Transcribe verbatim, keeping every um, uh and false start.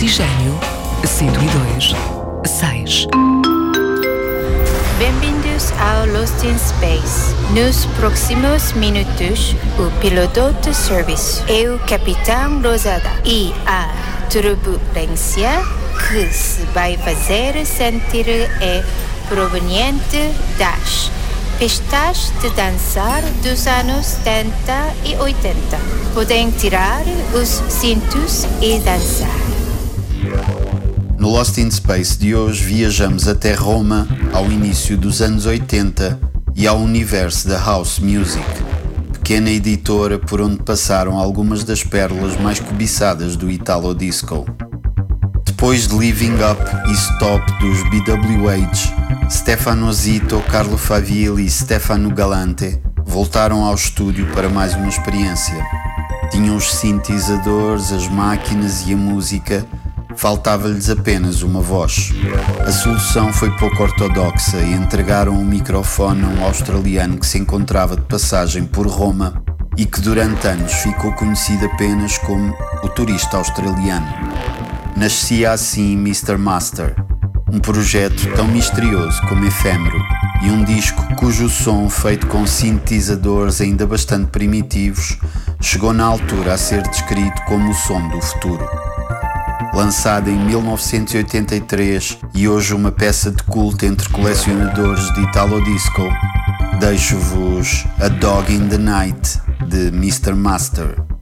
Oxigênio cento e dois ponto seis. Bem-vindos ao Lost in Space. Nos próximos minutos, o piloto de serviço é o Capitão Rosada e a turbulência que se vai fazer sentir é proveniente das pistas de dançar dos anos setenta e oitenta. Podem tirar os cintos e dançar. No Lost in Space de hoje viajamos até Roma, ao início dos anos oitenta, e ao universo da House Music, pequena editora por onde passaram algumas das pérolas mais cobiçadas do Italo Disco. Depois de Living Up e Stop dos B W H, Stefano Zito, Carlo Favilli e Stefano Galante voltaram ao estúdio para mais uma experiência. Tinham os sintetizadores, as máquinas e a música, faltava-lhes apenas uma voz. A solução foi pouco ortodoxa e entregaram um microfone a um australiano que se encontrava de passagem por Roma e que durante anos ficou conhecido apenas como o turista australiano. Nascia assim mister Master, um projeto tão misterioso como efêmero e um disco cujo som, feito com sintetizadores ainda bastante primitivos, chegou na altura a ser descrito como o som do futuro. Lançado em mil novecentos e oitenta e três e hoje uma peça de culto entre colecionadores de Italo Disco, deixo-vos A Dog in the Night de mister Master.